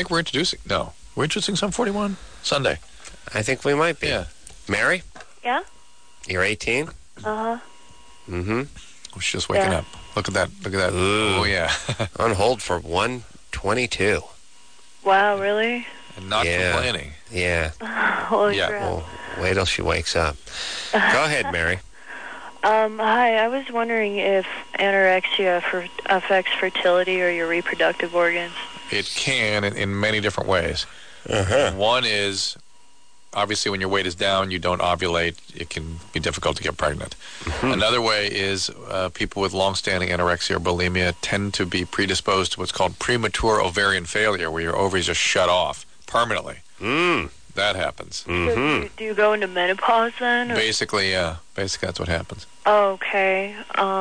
think we're introducing... No. We're introducing Sum 41? Sunday. I think we might be. Yeah. Mary? Yeah? You're 18? Uh-huh. Mm-hmm. Oh, she's just waking up. Look at that. Look at that. Ooh. Oh, yeah. On hold for 1:22. Wow, really? And not complaining. Yeah. Holy crap. Well, wait till she wakes up. Go ahead, Mary. Hi, I was wondering if anorexia affects fertility or your reproductive organs. It can in many different ways. Uh-huh. One is, obviously, when your weight is down, you don't ovulate. It can be difficult to get pregnant. Mm-hmm. Another way is people with long-standing anorexia or bulimia tend to be predisposed to what's called premature ovarian failure, where your ovaries are shut off permanently. That happens. Mm-hmm. So do you go into menopause then? Or? Basically, yeah. Basically, that's what happens. Okay.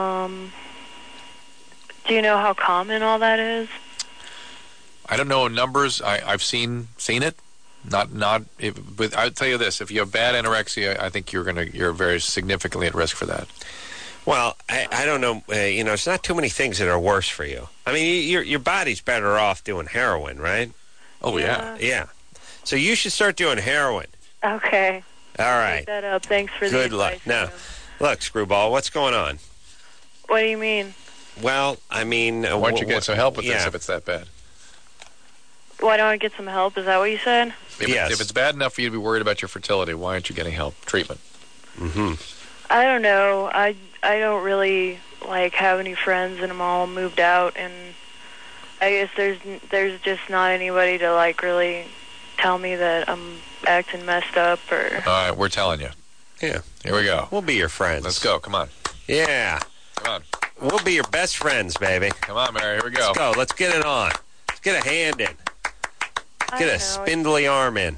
Do you know how common all that is? I don't know numbers. I've seen it. But I'll tell you this: if you have bad anorexia, I think you're very significantly at risk for that. Well, I don't know. It's not too many things that are worse for you. I mean, your body's better off doing heroin, right? Oh yeah. Yeah. So you should start doing heroin. Okay. All right. Take that up. Thanks for the Good luck. advice, Now, Adam. look, Screwball, what's going on? What do you mean? Well, I mean... Why don't you get some help with this if it's that bad? Why don't I get some help? Is that what you said? If it's bad enough for you to be worried about your fertility, why aren't you getting help, treatment? Mm-hmm. I don't know. I don't really, have any friends, and I'm all moved out, and I guess there's just not anybody to, really tell me that I'm acting messed up, or... All right, we're telling you. Yeah. Here we go. We'll be your friends. Let's go. Come on. Yeah. Come on. We'll be your best friends, baby. Come on, Mary. Here we go. Let's go. Let's get it on. Let's get a hand in. Get a spindly arm in.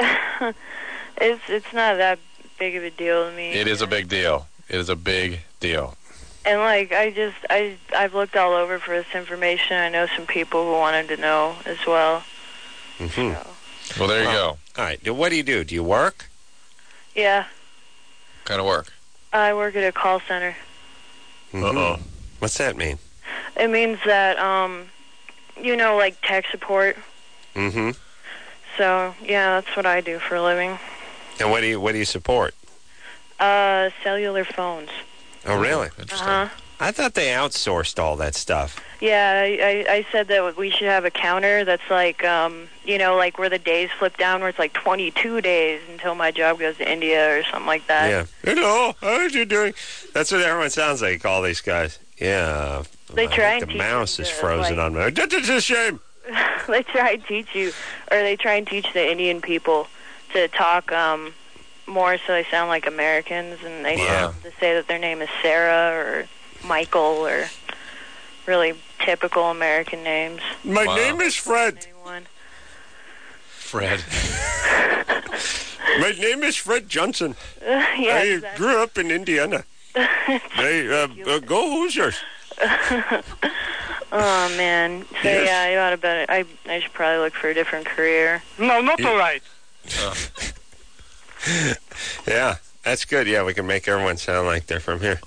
It's not that big of a deal to me. It is a big deal. It is a big deal. And I've looked all over for this information. I know some people who wanted to know as well. Mm-hmm. So. Well, there you go. All right. What do you do? Do you work? Yeah. What kind of work? I work at a call center. Mm-hmm. Uh-oh. What's that mean? It means that, tech support. Mm-hmm. So, yeah, that's what I do for a living. And what do you support? Cellular phones. Oh, really? Interesting. Uh-huh. I thought they outsourced all that stuff. Yeah, I said that we should have a counter that's where the days flip down, where it's 22 days until my job goes to India or something like that. Yeah. Hello, how are you doing? That's what everyone sounds like, all these guys. Yeah. They try and the teach mouse them is to, frozen on me. That's a shame. They try and teach the Indian people to talk more so they sound like Americans, and they tell them to say that their name is Sarah or Michael or really typical American names. My name is Fred. Fred. My name is Fred Johnson. I grew up in Indiana. Go Hoosiers. Oh, man. So, yes. I should probably look for a different career. No, not all right. Yeah, that's good. Yeah, we can make everyone sound like they're from here.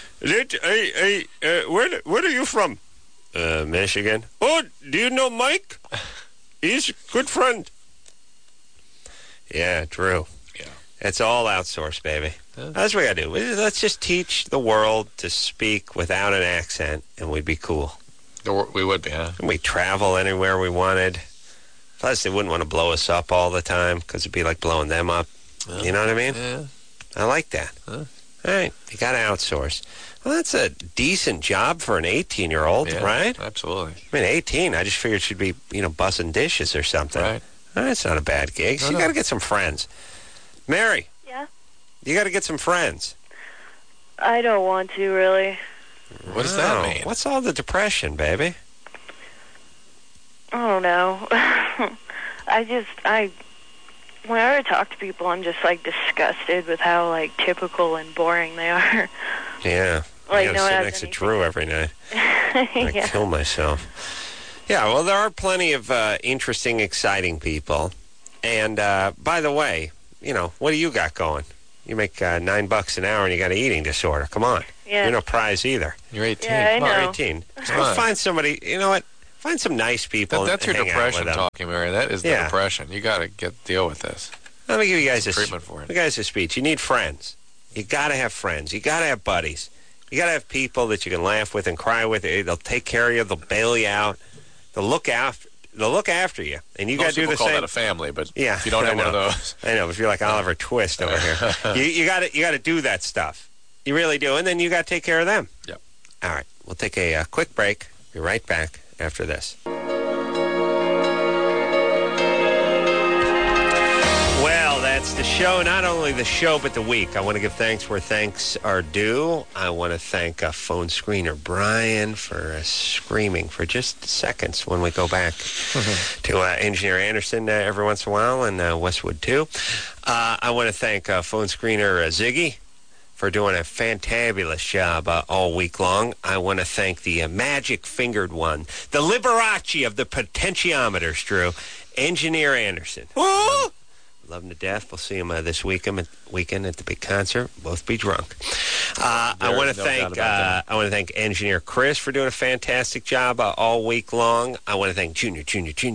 Where are you from? Michigan. Oh, do you know Mike? He's a good friend. Yeah, Drew. Yeah. It's all outsourced, baby. That's what we got to do. Let's just teach the world to speak without an accent, and we'd be cool. We would be, huh? And we'd travel anywhere we wanted. Plus, they wouldn't want to blow us up all the time, because it'd be like blowing them up. You know what I mean? Yeah. I like that. All right, you got to outsource. Well, that's a decent job for an 18-year-old, right? Absolutely. I mean, 18, I just figured she'd be, bussing dishes or something. Right. That's not a bad gig. So you got to get some friends. Mary. Yeah? You got to get some friends. I don't want to, really. What does that mean? What's all the depression, baby? I don't know. Whenever I talk to people, I'm just, disgusted with how, typical and boring they are. Yeah. I gotta sit next to Drew every night. I kill myself. Yeah, well, there are plenty of interesting, exciting people. And, by the way, what do you got going? You make $9 an hour and you got an eating disorder. Come on. Yeah. You're no prize either. You're 18. Yeah, I know. You're 18. So find somebody, Find some nice people. That's your depression talking, Mary. That is the depression. You got to deal with this. Let me give you guys treatment for it. You guys a speech. You need friends. You got to have friends. You got to have buddies. You got to have people that you can laugh with and cry with. They'll take care of you. They'll bail you out. They'll look after you, and you got to do the same. Call that a family, but yeah, if you don't have one of those, I know. If you're like Oliver Twist over here, you got to do that stuff. You really do, and then you got to take care of them. Yep. All right, we'll take a quick break. Be right back after this. Well, that's the show. Not only the show, but the week. I want to give thanks where thanks are due. I want to thank phone screener Brian for screaming for just seconds when we go back to Engineer Anderson every once in a while, and Westwood too. I want to thank phone screener Ziggy for doing a fantabulous job all week long. I want to thank the magic-fingered one, the Liberace of the potentiometers, Drew, Engineer Anderson. Ooh! Love him to death. We'll see him this weekend at the big concert. Both be drunk. I want to thank Engineer Chris for doing a fantastic job all week long. I want to thank Junior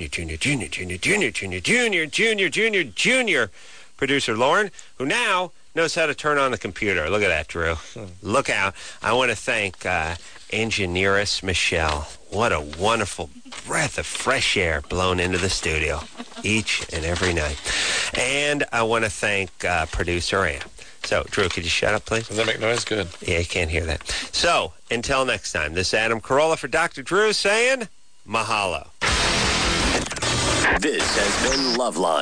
producer Lauren, who now knows how to turn on the computer. Look at that, Drew. Look out. I want to thank Engineeress Michelle. What a wonderful breath of fresh air blown into the studio each and every night. And I want to thank producer Ann. So, Drew, could you shut up, please? Does that make noise? Good. Yeah, you can't hear that. So, until next time, this is Adam Carolla for Dr. Drew saying mahalo. This has been Loveline.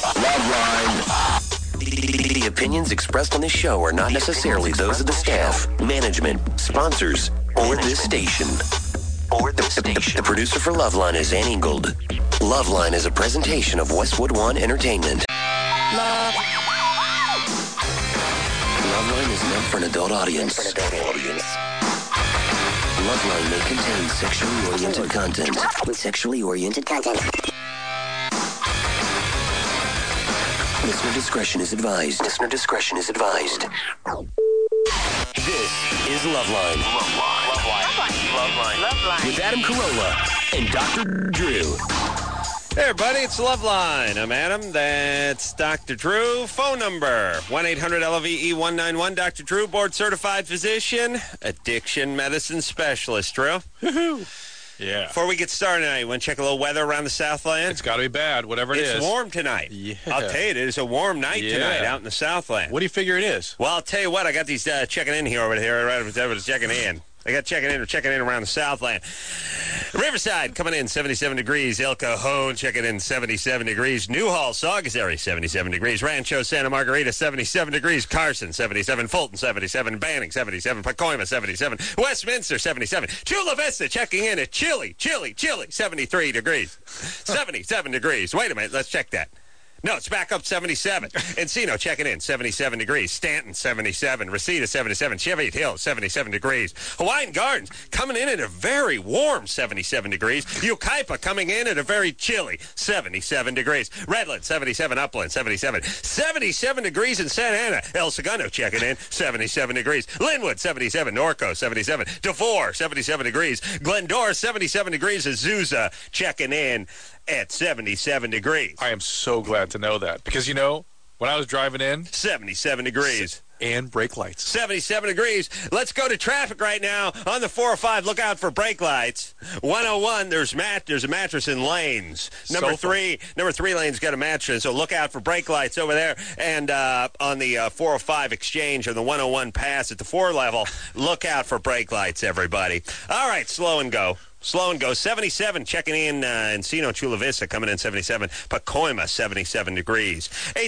The opinions expressed on this show are not necessarily those of the staff, management, sponsors, or this station. The producer for Loveline is Ann Ingold. Loveline is a presentation of Westwood One Entertainment. Loveline is meant for an adult audience. Loveline may contain sexually oriented content. Listener discretion is advised. This is Loveline. With Adam Carolla and Dr. Drew. Hey, everybody, it's Loveline. I'm Adam. That's Dr. Drew. Phone number, 1-800-LOVE-191. Dr. Drew, board-certified physician, addiction medicine specialist. Drew? Yeah. Before we get started tonight, you want to check a little weather around the Southland? It's got to be bad, whatever it is. It's warm tonight. Yeah. I'll tell you, it is a warm night tonight out in the Southland. What do you figure it is? Well, I'll tell you what, I got these checking in here over here, checking in. I got checking in around the Southland. Riverside coming in 77 degrees. El Cajon checking in 77 degrees. Newhall, Saugus area 77 degrees. Rancho Santa Margarita 77 degrees. Carson 77. Fulton 77. Banning 77. Pacoima 77. Westminster 77. Chula Vista checking in at chilly 73 degrees. 77 degrees. Wait a minute, let's check that. No, it's back up 77. Encino checking in, 77 degrees. Stanton, 77. Reseda, 77. Cheviot Hill, 77 degrees. Hawaiian Gardens coming in at a very warm 77 degrees. Yucaipa coming in at a very chilly 77 degrees. Redland, 77. Upland, 77. 77 degrees in Santa Ana. El Segundo checking in, 77 degrees. Linwood, 77. Norco, 77. DeVore, 77 degrees. Glendora, 77 degrees. Azusa checking in at 77 degrees. I am so glad to know that because, you know, when I was driving in, 77 degrees. And brake lights. 77 degrees. Let's go to traffic right now on the 405. Look out for brake lights. 101, there's a mattress in lanes. Number three lane's got a mattress, so look out for brake lights over there. And on the 405 exchange or the 101 pass at the 4 level, look out for brake lights, everybody. All right, slow and go. 77 checking in Encino, Chula Vista coming in 77. Pacoima 77 degrees.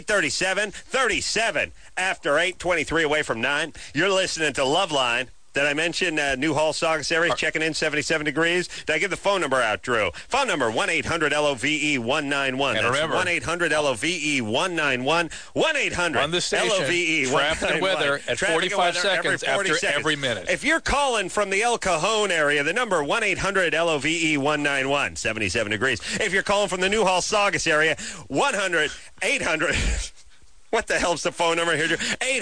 8:37 after 8:23 away from 9. You're listening to Loveline. Did I mention Newhall, Saugus area checking in 77 degrees? Did I give the phone number out, Drew? Phone number 1-800-LOVE-191. And remember, 1-800-LOVE-191. 1-800 on the station, LOVE traffic weather at 45 seconds after every minute. If you're calling from the El Cajon area, the number 1-800-LOVE-191. 77 degrees. If you're calling from the Newhall, Saugus area, 1-800 What the hell's the phone number here, Drew?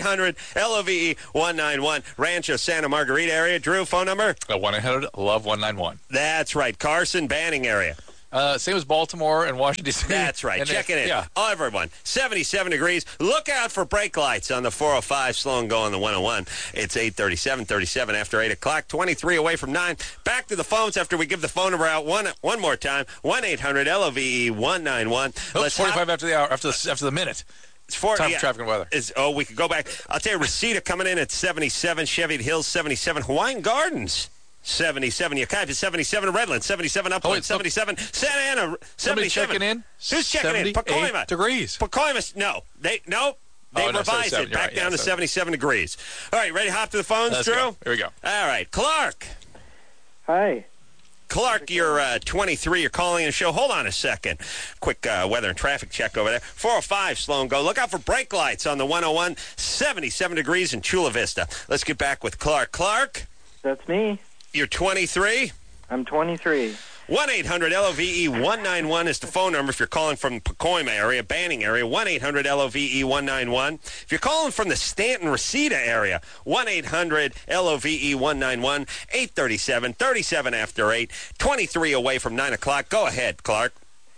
800-LOVE-191. Rancho Santa Margarita area. Drew, phone number? 1-800-LOVE-191. That's right. Carson, Banning area. Same as Baltimore and Washington, D.C. That's right. Check it in. Yeah. Oh, everyone. 77 degrees. Look out for brake lights on the 405. Slow and go on the 101. It's 8:37 after 8 o'clock. 23 away from 9. Back to the phones after we give the phone number out one more time. 1-800-LOVE-191. Let's 45 after the hour, after the minute. It's time for traffic and weather. We could go back. I'll tell you, Reseda coming in at 77. Chevy Hills, 77. Hawaiian Gardens, 77. Yucaipa, 77. Redlands, 77. Upland, 77. Santa Ana, 77. Somebody checking in? Who's checking in? Pacoima. Degrees. Pacoima, no. They revised it back down to 77 degrees. All right, ready to hop to the phones, Let's Drew? Go. Here we go. All right, Clark. Hi. Clark, you're 23. You're calling in the show. Hold on a second. Quick weather and traffic check over there. 405, slow and go. Look out for brake lights on the 101. 77 degrees in Chula Vista. Let's get back with Clark. Clark? That's me. You're 23? I'm 23. 1-800-LOVE-191 is the phone number if you're calling from the Pacoima area, Banning area. 1-800-LOVE-191. If you're calling from the Stanton-Reseda area, 1-800-LOVE-191. 8:37, 37 after 8, 23 away from 9 o'clock. Go ahead, Clark.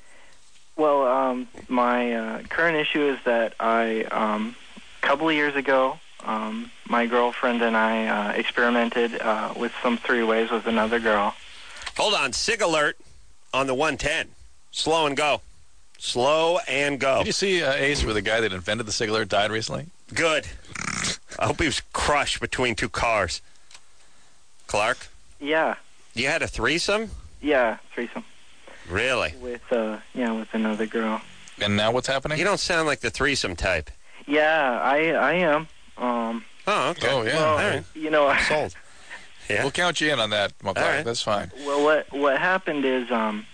Well, my current issue is that a couple of years ago, my girlfriend and I experimented with some three-ways with another girl. Hold on. SIG alert on the 110. Slow and go. Slow and go. Did you see Ace where the guy that invented the SIG alert died recently? Good. I hope he was crushed between two cars. Clark? Yeah. You had a threesome? Yeah, threesome. Really? With another girl. And now what's happening? You don't sound like the threesome type. Yeah, I am. Oh, okay. Oh, yeah. Well, all right. Sold. Yeah. We'll count you in on that, my boy. Right. That's fine. Well, what happened is, long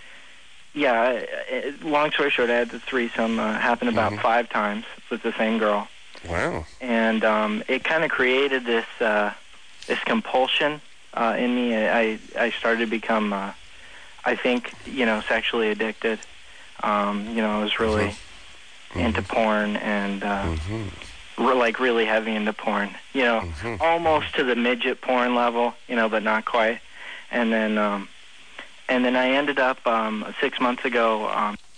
story short, I had the threesome happen about 5 times with the same girl. Wow. And it kind of created this compulsion in me. I started to become, I think, sexually addicted. I was really into porn and really heavy into porn. Almost to the midget porn level, but not quite. And then I ended up 6 months ago.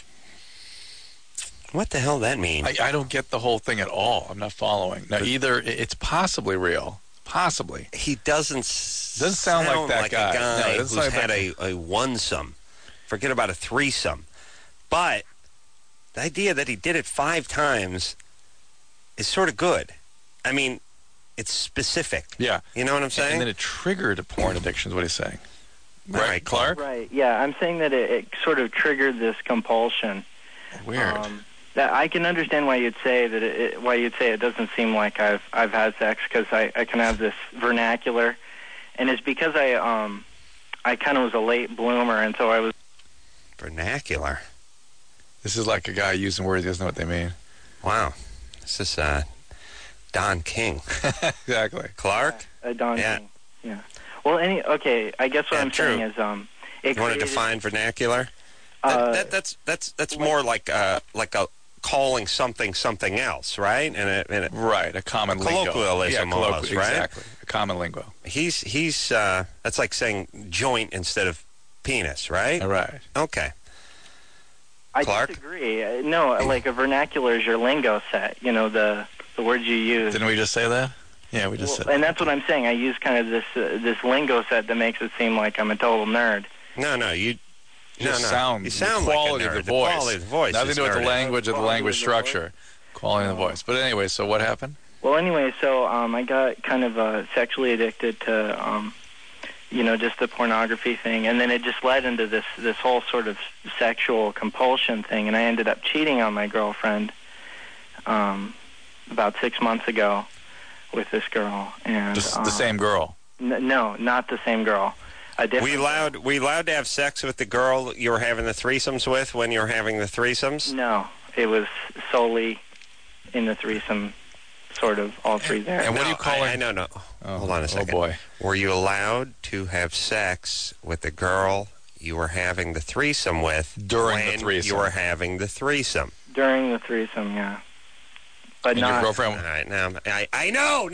What the hell that mean? I don't get the whole thing at all. I'm not following. Now, either it's possibly real. Possibly. He doesn't sound like that guy. A guy No, who's had a one-some. Forget about a threesome. But the idea that he did it 5 times is sort of good. I mean, it's specific. Yeah. You know what I'm saying? And then it triggered a porn addiction is what he's saying. Right, Clark? Right, yeah. I'm saying that it sort of triggered this compulsion. Weird. That I can understand why you'd say that it doesn't seem like I've had sex, because I can have this vernacular, and it's because I kind of was a late bloomer, and so I was vernacular. This is like a guy using words he doesn't know what they mean. Wow, this is Don King. Exactly. Clark. Don King. Yeah. Well, I guess what I'm saying is you want to define vernacular? That's more like a calling something else, right? Right, a common colloquialism almost, right? Exactly, a common lingo. He's that's like saying joint instead of penis, right? Right. Okay. Clark? I disagree. No, like a vernacular is your lingo set. The words you use. Didn't we just say that? Yeah, we just said that. And that's what I'm saying. I use kind of this lingo set that makes it seem like I'm a total nerd. No, you sound you sound quality like a nerd. of the voice. Quality of the voice. Nothing to do with the language or the language structure. Quality of the voice. But anyway, so what happened? Well, anyway, so I got kind of sexually addicted to, just the pornography thing, and then it just led into this whole sort of sexual compulsion thing, and I ended up cheating on my girlfriend about 6 months ago with this girl. And the same girl? No, not the same girl. We allowed to have sex with the girl you were having the threesomes with when you were having the threesomes? No, it was solely in the threesome, sort of all three there. And what do you call it? No. Hold on a second. Oh, boy. Were you allowed to have sex with the girl you were having the threesome with during the threesome? You were having the threesome. During the threesome, yeah. but and not your girlfriend. All right, now I know,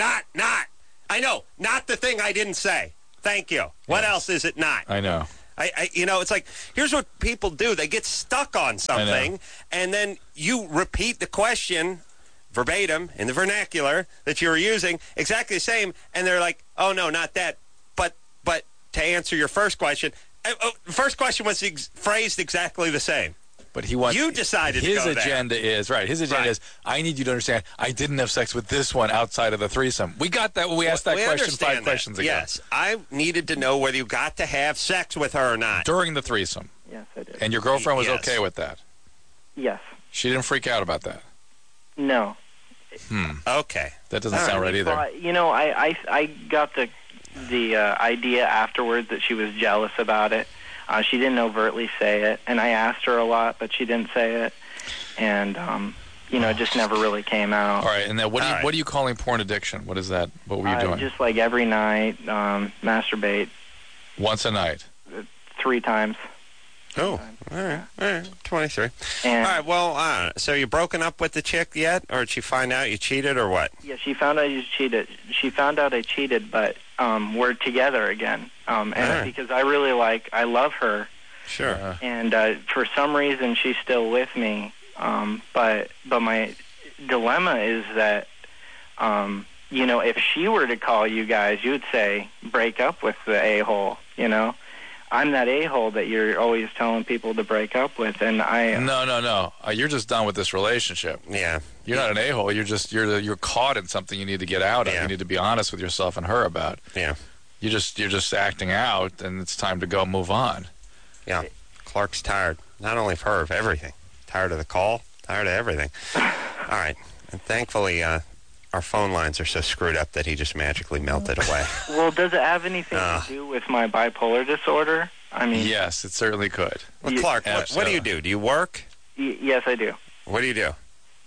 not the thing I didn't say. Thank you. What else is it not? I know. It's like, here's what people do. They get stuck on something, and then you repeat the question verbatim in the vernacular that you were using, exactly the same, and they're like, oh, no, not that. But to answer your first question, first question was phrased exactly the same. But he wants. You decided to go there. His agenda is I need you to understand. I didn't have sex with this one outside of the threesome. We got that when we asked that question 5 questions ago. Yes, I needed to know whether you got to have sex with her or not during the threesome. Yes, I did. And your girlfriend was okay with that. Yes. She didn't freak out about that. No. Okay. That doesn't sound right either. I got the idea afterwards that she was jealous about it. She didn't overtly say it, and I asked her a lot, but she didn't say it, and it just never really came out. All right, and then what are you calling porn addiction? What is that? What were you doing? Just like every night, masturbate. Once a night. 3 times. Oh, all right, 23. And all right, well, so you broken up with the chick yet, or did she find out you cheated, or what? Yeah, she found out you cheated. She found out I cheated, but we're together again. Because I love her. Sure. And for some reason, she's still with me. But my dilemma is that, if she were to call you guys, you would say, break up with the a-hole, I'm that a-hole that you're always telling people to break up with, and I... No. You're just done with this relationship. Yeah. You're not an a-hole. You're caught in something you need to get out of. You need to be honest with yourself and her about. Yeah. You're just acting out, and it's time to go move on. Yeah. Clark's tired. Not only of her, of everything. Tired of the call. Tired of everything. All right. And thankfully, our phone lines are so screwed up that he just magically melted away. Well, does it have anything to do with my bipolar disorder? I mean... Yes, it certainly could. Well, Clark, what do you do? Do you work? Yes, I do. What do you do?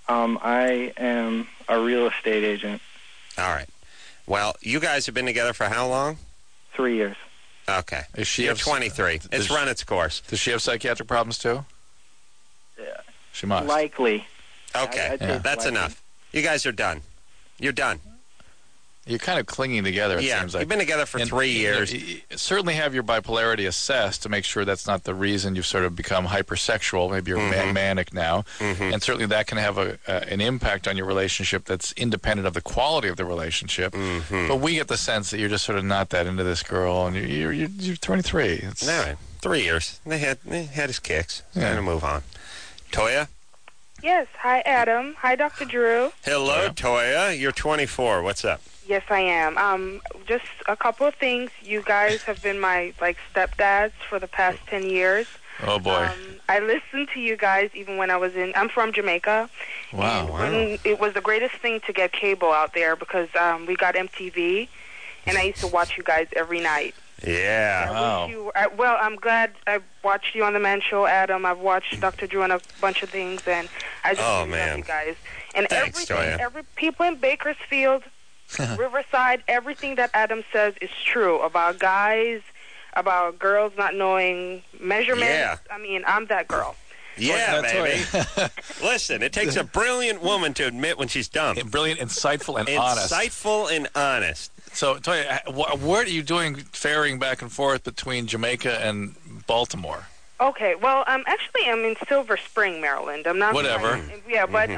I am a real estate agent. All right. Well, you guys have been together for how long? 3 years. Okay. You're 23. It's run its course. Does she have psychiatric problems, too? Yeah. She must. Likely. Okay. That's enough. You guys are done. You're done. You're kind of clinging together, it seems like. You've been together for 3 years. You certainly have your bipolarity assessed to make sure that's not the reason you've sort of become hypersexual. Maybe you're manic now. And certainly that can have an impact on your relationship that's independent of the quality of the relationship. But we get the sense that you're just sort of not that into this girl, and you're 23. All right. 3 years. They had his kicks. It's time to move on. Toya? Yes. Hi, Adam. Hi, Dr. Drew. Hello, Toya. You're 24. What's up? Yes, I am. Just a couple of things. You guys have been my stepdads for the past 10 years. Oh boy. I listened to you guys even when I'm from Jamaica. Wow. And it was the greatest thing to get cable out there because we got MTV, and I used to watch you guys every night. Yeah. Wow. I'm glad I watched you on the Man Show, Adam. I've watched Dr. Drew on a bunch of things, and I just love you guys. And thanks, every people in Bakersfield, Riverside, everything that Adam says is true about guys, about girls not knowing measurements. Yeah. I mean, I'm that girl. Yeah, baby. Listen, it takes a brilliant woman to admit when she's dumb. Brilliant, insightful, and honest. Insightful and honest. So, Toya, what are you doing ferrying back and forth between Jamaica and Baltimore? Okay, well, I'm in Silver Spring, Maryland. I'm not... Whatever. But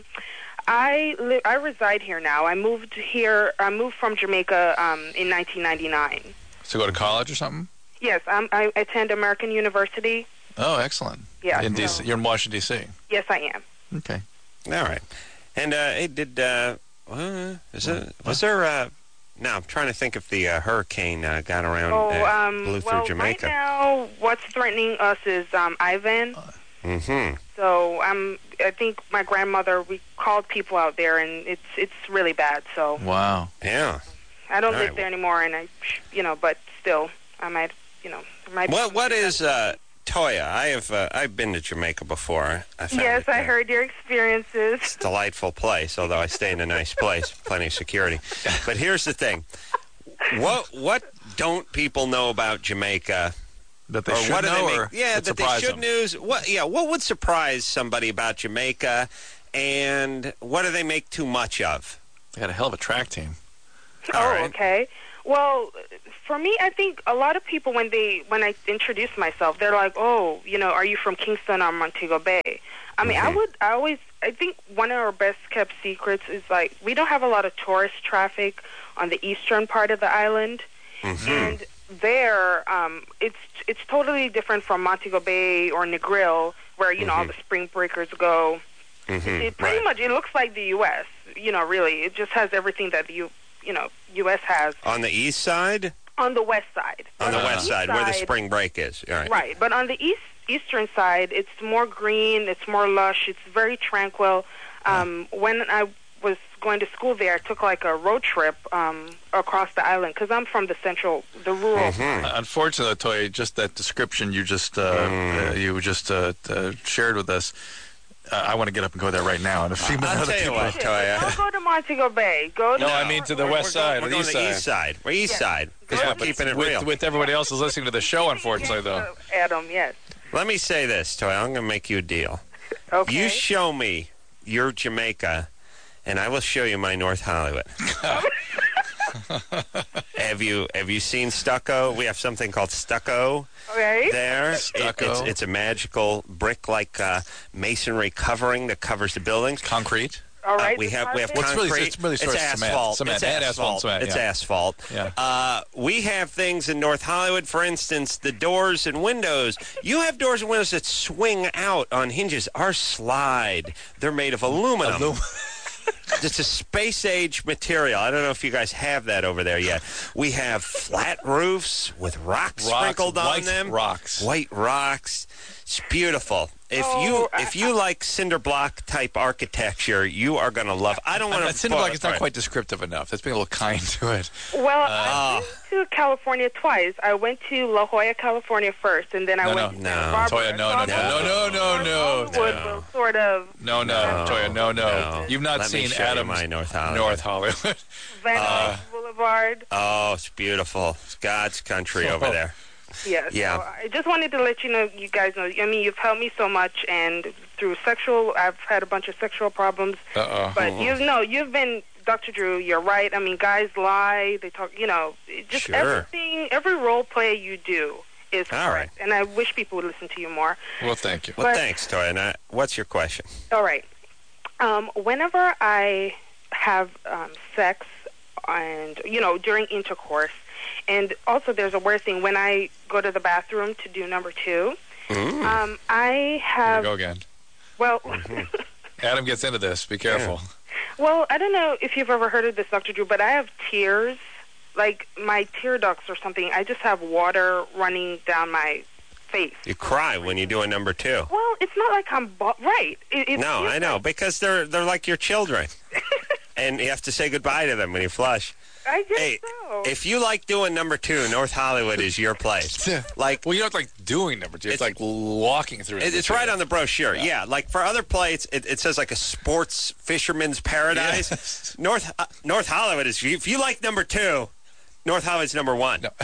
I reside here now. I moved from Jamaica in 1999. To go to college or something? Yes, I attend American University. Oh, excellent. Yeah. In DC, you're in Washington, D.C. Yes, I am. Okay. All right. And was there... Now, I'm trying to think if the hurricane got around, blew through Jamaica. Right now, what's threatening us is Ivan. So I think my grandmother, we called people out there, and it's really bad. So wow. Yeah. I don't live there anymore, and but still, I might. What is Toya? I've been to Jamaica before. Yes, I heard your experiences. It's a delightful place, although I stay in a nice place, plenty of security. But here's the thing: what don't people know about Jamaica? That they should know, or that they should news. What would surprise somebody about Jamaica? And what do they make too much of? They got a hell of a track team. Okay. Well, for me, I think a lot of people, when I introduce myself, they're like, "Oh, are you from Kingston or Montego Bay?" I mean, I think one of our best kept secrets is like we don't have a lot of tourist traffic on the eastern part of the island, and there, it's totally different from Montego Bay or Negril, where all the spring breakers go. It pretty much it looks like the U.S. Really, it just has everything that the U.S. has. On the east side? On the west side. On the west side, where the spring break is. All right. Right, but on the eastern side, it's more green, it's more lush, it's very tranquil. When I was going to school there, I took like a road trip across the island because I'm from the rural part. Unfortunately, Toya, just that description you just shared with us, I want to get up and go there right now. And I'll tell you what, Toya. Don't go to Montego Bay. I mean to the west side. We're going to the east side. We're east side because we're keeping it real. With everybody else who's listening to the show, unfortunately, though. Adam, yes. Let me say this, Toya. I'm going to make you a deal. Okay. You show me your Jamaica, and I will show you my North Hollywood. Have you seen stucco? We have something called stucco. Okay. There, Stucco. it's a magical brick-like masonry covering that covers the buildings. Concrete. All right. We have concrete. It's really sort of asphalt. Cement. It's asphalt. Cement, It's yeah. asphalt. Yeah. We have things in North Hollywood, for instance, the doors and windows. You have doors and windows that swing out on hinges. Ours slide. They're made of aluminum. It's a space-age material. I don't know if you guys have that over there yet. We have flat roofs with rocks sprinkled on them. White rocks. It's beautiful. If you like cinder block type architecture, you are going to love. I don't want to. Cinder block is not quite descriptive enough. That's being a little kind to it. Well, I've been to California twice. I went to La Jolla, California first, and then I went to Santa Barbara. Toya, no. Hollywood will sort of. No, Toya, no. You've not seen Adam's my North Hollywood. Van Nuys Boulevard. Oh, it's beautiful. It's God's country over there. Yes. Yeah. So I just wanted to let you guys know. I mean, you've helped me so much, and through I've had a bunch of sexual problems. But you've been, Dr. Drew, you're right. I mean, guys lie. They talk, just everything, every role play you do is correct. Right. And I wish people would listen to you more. Well, thank you. Well, thanks, Toya. Now, what's your question? All right. Whenever I have sex and, during intercourse, and also there's a weird thing, when I go to the bathroom to do number 2, I have... Here we go again. Well... Adam gets into this. Be careful. Yeah. Well, I don't know if you've ever heard of this, Dr. Drew, but I have tears, like my tear ducts or something. I just have water running down my face. You cry when you do a number 2. Well, it's not like I'm... right. No, I know, because they're like your children. And you have to say goodbye to them when you flush. I guess so. If you like doing number 2, North Hollywood is your place. Well, you don't like doing number 2. It's like walking through it. It's right on the brochure. Yeah. Like for other plates, it says like a sports fisherman's paradise. Yes. North Hollywood is, if you like number 2, North Hollywood's number 1. No.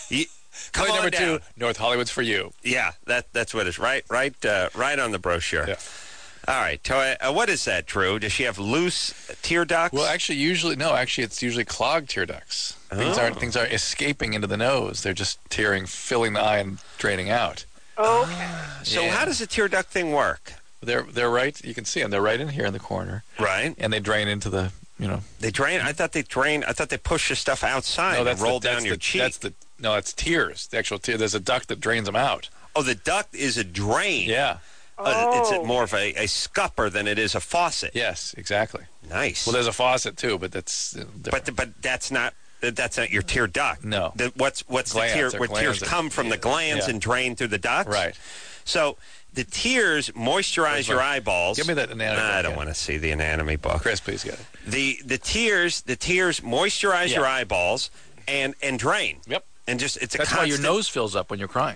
Come on number down. 2, North Hollywood's for you. Yeah, that's what it's right on the brochure. Yeah. All right, Toya, what is that, Drew? Does she have loose tear ducts? Well, actually, it's usually clogged tear ducts. Things aren't escaping into the nose. They're just filling the eye and draining out. Okay. So how does the tear duct thing work? They're right. You can see them. They're right in here in the corner. Right. And they drain into the, They drain? I thought they push the stuff outside and roll down your cheek. That's tears. The actual tear. There's a duct that drains them out. Oh, the duct is a drain. Yeah. It's more of a scupper than it is a faucet. Yes, exactly. Nice. Well, there's a faucet too, but that's. But that's not your tear duct. No. What's glands, the tear? Where tears come from the glands and drain through the ducts. Right. So the tears moisturize your eyeballs. Give me that anatomy book. I don't want to see the anatomy book. Chris, please get it. The tears moisturize your eyeballs and drain. Yep. And just it's that's why your nose fills up when you're crying.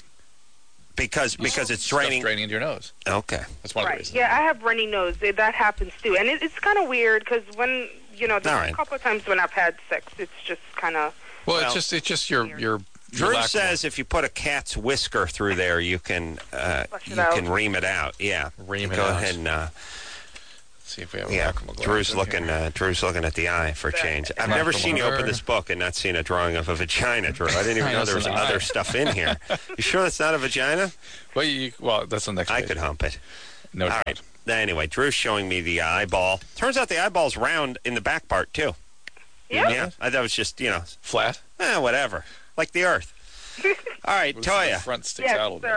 Because it's draining into your nose. Okay, that's one of the reasons. Yeah, I have runny nose. That happens too, and it's kind of weird because when there's a couple of times when I've had sex, it's just kind of. Well, it's just your. Drew says if you put a cat's whisker through there, you can ream it out. Yeah, ream it out. Go out. ahead and See if we have a lacrimal gland. Drew's looking at the eye for a change. I've never seen you open this book and not seen a drawing of a vagina, Drew. I didn't even know there was other stuff in here. You sure that's not a vagina? Well, that's the next page. I could hump it. No doubt. All right. Anyway, Drew's showing me the eyeball. Turns out the eyeball's round in the back part, too. Yeah. Yeah. I thought it was just, flat? Whatever. Like the Earth. All right, Toya. The front sticks out a little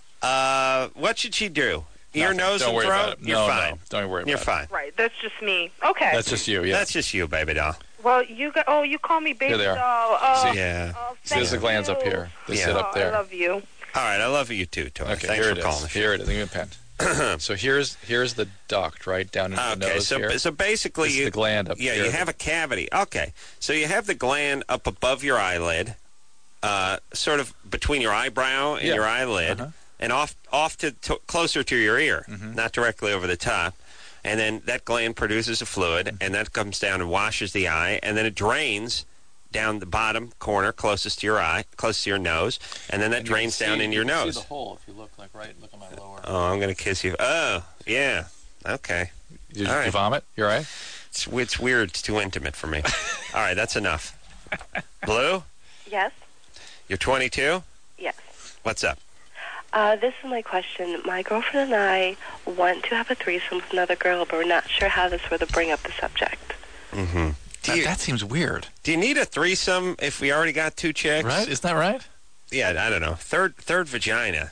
bit. What should she do? Ear, Nothing. nose, Don't and worry throat? about it. You're fine. No, don't worry about it. You're fine. Right, that's just me. Okay. That's just you, yeah. That's just you, baby doll. Well, you call me baby Here they are. doll. Oh, See? Yeah. oh, See, there's the glands up here. They sit up there. I love you. All right, I love you too, Toya. Okay, Thanks here for it calling is. the show. Here it is. Give me a pen. So here's the duct right down into the nose here. So basically, This is the gland up here. you have a cavity. Okay, so you have the gland up above your eyelid, sort of between your eyebrow and your eyelid, and off to closer to your ear, not directly over the top. And then that gland produces a fluid, and that comes down and washes the eye, and then it drains down the bottom corner closest to your eye, close to your nose, and then that drains down in your nose. See the hole if you look at my lower. Oh, I'm going to kiss you. Oh, yeah. Okay. Did you vomit? You're right. It's weird. It's too intimate for me. All right, that's enough. Blue, Yes. you're 22? Yes. What's up? This is my question. My girlfriend and I want to have a threesome with another girl, but we're not sure how to sort of bring up the subject. Mm-hmm. That seems weird. Do you need a threesome if we already got two chicks? Right? Isn't that right? Yeah, I don't know. Third vagina.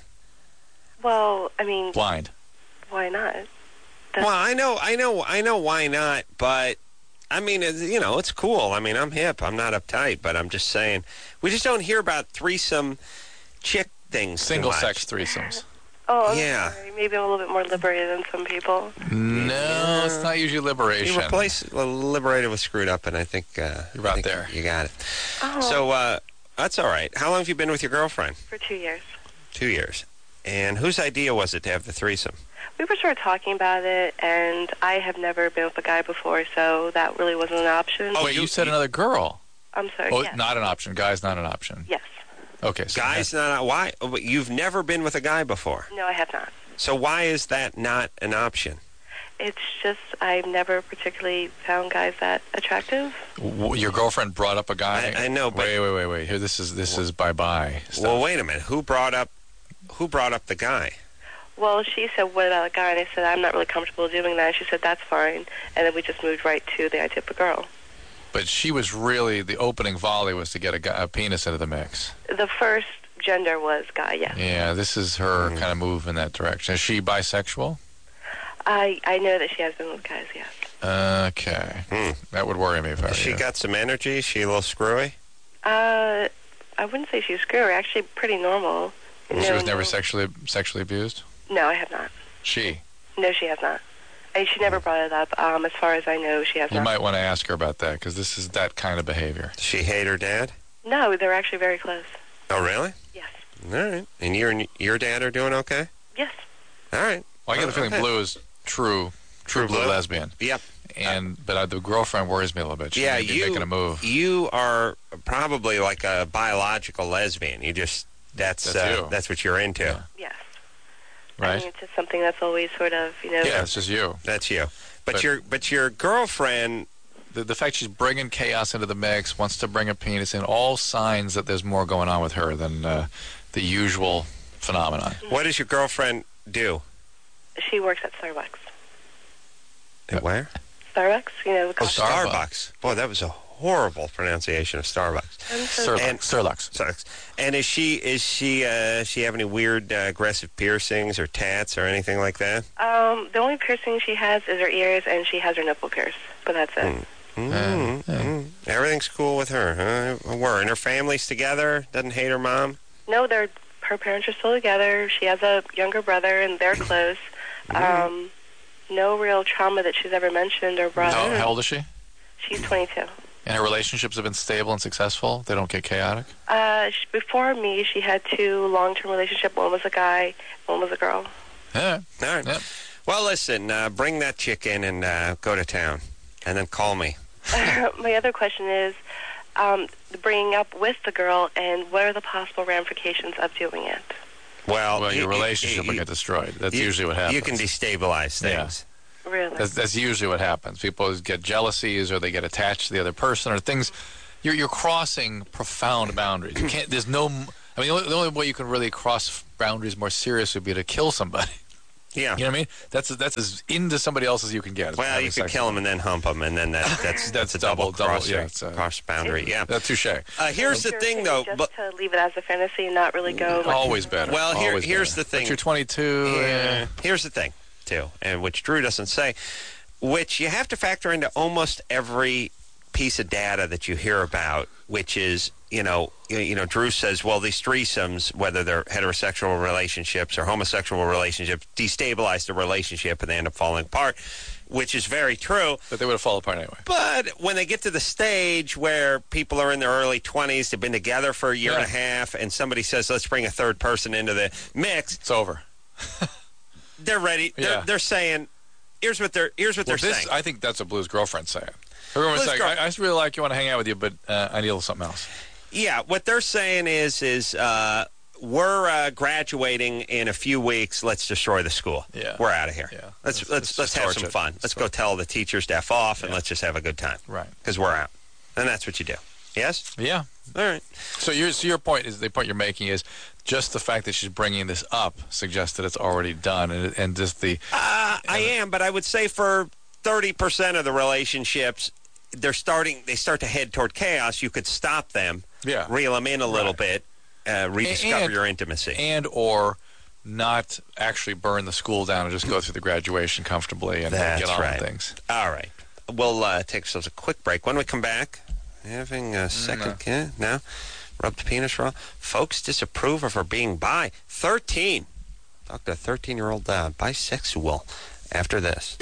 Well, I mean, Blind. why not? Well, I know why not, but I mean, it's cool. I mean, I'm hip. I'm not uptight, but I'm just saying. We just don't hear about threesome chick things too much. Single-sex threesomes. Oh, I'm Yeah. sorry. Maybe I'm a little bit more liberated than some people. No, it's not usually liberation. You replace liberated with screwed up, and I think You're about there. You got it. Oh. So that's all right. How long have you been with your girlfriend? For 2 years. 2 years. And whose idea was it to have the threesome? We were sort of talking about it, and I have never been with a guy before, so that really wasn't an option. Oh, wait, you said another girl. I'm sorry, Oh, yes. not an option. Guy's not an option. Yes. Okay. So Guys, not why? Oh, but you've never been with a guy before. No, I have not. So why is that not an option? It's just I've never particularly found guys that attractive. Your girlfriend brought up a guy. I know, but wait. Here, this is bye-bye stuff. Well, wait a minute. Who brought up the guy? Well, she said, what about a guy? And I said, I'm not really comfortable doing that. And she said, that's fine. And then we just moved right to the idea of a girl. But she was really, the opening volley was to get a penis into the mix. The first gender was guy, yes. Yeah, this is her kind of move in that direction. Is she bisexual? I know that she has been with guys, yes. Okay. That would worry me if I were She you. got some energy? Is she a little screwy? I wouldn't say she's screwy. Actually, pretty normal. She was never sexually abused? No, I have not. She? No, she has not. She never brought it up. As far as I know, she has not. You might want to ask her about that, because this is that kind of behavior. Does she hate her dad? No, they're actually very close. Oh, really? Yes. All right. And you and your dad are doing okay? Yes. All right. Well, I get the feeling Blue is true blue lesbian. Yep. But the girlfriend worries me a little bit. She may be making a move. You are probably like a biological lesbian. You just that's what you're into. Yeah. Yes. Right? I mean, it's just something that's always sort of, Yeah, it's just you. That's you. But your girlfriend. The fact she's bringing chaos into the mix, wants to bring a penis in, all signs that there's more going on with her than the usual phenomenon. What does your girlfriend do? She works at Starbucks. At where? Starbucks, the coffee. Starbucks. Boy, that was a horrible pronunciation of Starbucks. Starbucks. And is she have any weird aggressive piercings or tats or anything like that? The only piercing she has is her ears, and she has her nipple pierced. But that's it. Everything's cool with her, huh? And her family's together? Doesn't hate her mom? No, her parents are still together. She has a younger brother, and they're close. No real trauma that she's ever mentioned or brought up. How old is she? She's 22. And her relationships have been stable and successful? They don't get chaotic? Before me, she had 2 long-term relationships. One was a guy, one was a girl. Yeah. All right. Yep. Well, listen, bring that chick in and go to town. And then call me. My other question is bringing up with the girl, and what are the possible ramifications of doing it? Well, your relationship will get destroyed. That's usually what happens. You can destabilize things. Yeah. Really? That's usually what happens. People get jealousies, or they get attached to the other person, or things. You're crossing profound boundaries. You can't. There's no. I mean, the only way you can really cross boundaries more seriously would be to kill somebody. Yeah. You know what I mean? That's as into somebody else as you can get. Well, you could kill them and then hump them, and then that's a double cross boundary. Yeah. That's touche. Here's the thing, though. Just to leave it as a fantasy and not really go. Always better. Well, here's the thing. But you're 22. Here's the thing, too, and which Drew doesn't say, which you have to factor into almost every piece of data that you hear about, which is, Drew says, well, these threesomes, whether they're heterosexual relationships or homosexual relationships, destabilize the relationship and they end up falling apart, which is very true. But they would have fallen apart anyway. But when they get to the stage where people are in their early 20s, they've been together for a year and a half, and somebody says, let's bring a third person into the mix. It's over. They're ready. They're saying, here's what they're saying. I think that's what Blue's girlfriend's saying. Everyone's like, I just really like you, want to hang out with you, but I need a little something else. Yeah, what they're saying is we're graduating in a few weeks. Let's destroy the school. Yeah, we're out of here. Yeah, let's have some fun. Let's go tell the teachers to F off, and let's just have a good time. Right, because we're out, and that's what you do. Yes. Yeah. All right. So your point is, the point you're making is just the fact that she's bringing this up suggests that it's already done, and just the. I am, but I would say for 30% of the relationships, they start to head toward chaos. You could stop them, reel them in a little bit, rediscover your intimacy. And or not actually burn the school down and just go through the graduation comfortably and get on with things. All right. We'll take ourselves a quick break. When we come back, having a second kid? No? Rub the penis raw? Folks disapprove of her being bi. 13. Talk to a 13-year-old bisexual after this.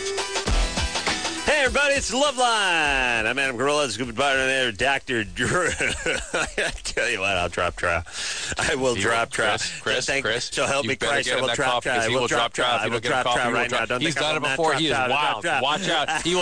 Hey, everybody, it's Loveline. I'm Adam Carolla, scuba partner there, Dr. Drew. I tell you what, I'll drop trial. I will drop trial. Chris, so help me Christ, I will drop trial. He will drop trial. I will drop trial right now. He's done it before. He is wild. Watch out. He will...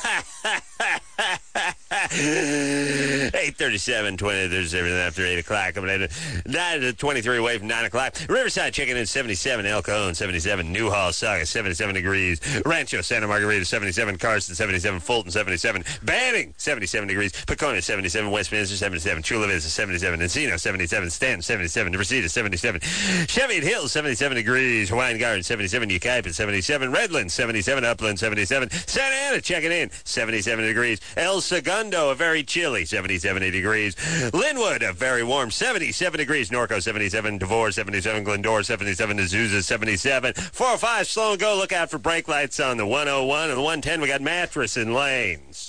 8:37, 20:37 after 8 o'clock. Coming in 23 away from 9 o'clock. Riverside checking in 77, El Cajon 77, Newhall, Sauga 77 degrees, Rancho Santa Margarita 77, Carson 77, Fulton 77, Banning 77 degrees, Pecona 77, Westminster 77, Chula Vista 77, Encino 77, Stanton 77, Reseda 77, Cheviot Hills 77 degrees, Hawaiian Garden 77, Yucaipa 77, Redlands 77, Upland 77, Santa Ana checking in 77 degrees, El Segundo a very chilly 77 degrees, Linwood a very warm 77 degrees, Norco 77, Devore 77, Glendora 77, Azusa 77, 405 slow and go. Look out for brake lights on the 101 and the 110. We got Mattress and Lanes.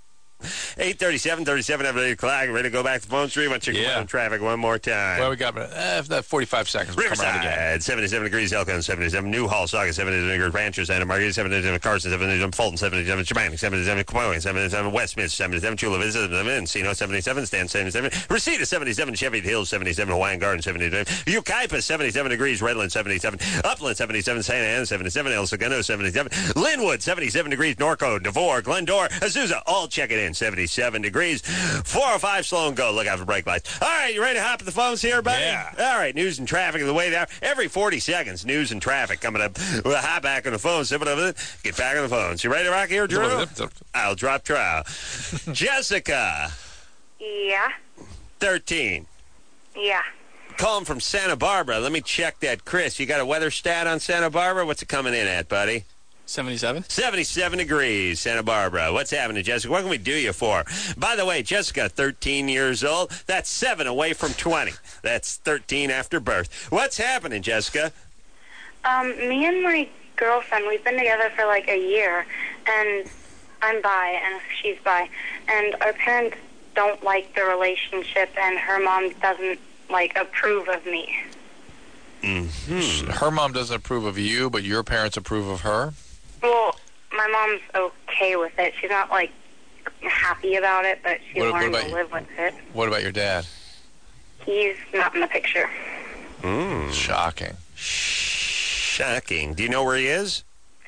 8:37 after 8 o'clock. Ready to go back to Phone Street? Want to check on traffic one more time? Well, we got that 45 seconds. Riverside, 77 degrees. Elkhorn, 77. Newhall, Sauga, 77 degrees. Rancho, Santa Margarita, 77. Carson, 77. Fulton, 77. Chemainic, 77. Capoeira, 77. Westminster, 77. Chula Vista, 77. Encino, 77. Stan, 77. Reseda, 77. Cheviot Hills, 77. Hawaiian Garden, 77. Yucaipa, 77 degrees. Redlands, 77. Upland, 77. Santa Ana, 77. El Segundo, 77. Linwood, 77 degrees. Norco, Devore, Glendora, Azusa, all checking in. 77 degrees. 405 slow and go. Look out for brake lights. All right, you ready to hop in the phones here, buddy? Yeah. All right, news and traffic of the way there. Every 40 seconds, news and traffic coming up. We'll hop back on the phone. Get back on the phones. You ready to rock here, Drew? I'll drop trial. Jessica. Yeah. 13. Yeah. Calling from Santa Barbara. Let me check that. Chris, you got a weather stat on Santa Barbara? What's it coming in at, buddy? 77? 77 degrees, Santa Barbara. What's happening, Jessica? What can we do you for? By the way, Jessica, 13 years old. That's 7 away from 20. That's 13 after birth. What's happening, Jessica? Me and my girlfriend, we've been together for like a year, and I'm bi, and she's bi, and our parents don't like the relationship, and her mom doesn't, approve of me. Mm-hmm. Her mom doesn't approve of you, but your parents approve of her? Well, my mom's okay with it. She's not, happy about it, but she's learned to live with it. What about your dad? He's not in the picture. Shocking. Shocking. Do you know where he is?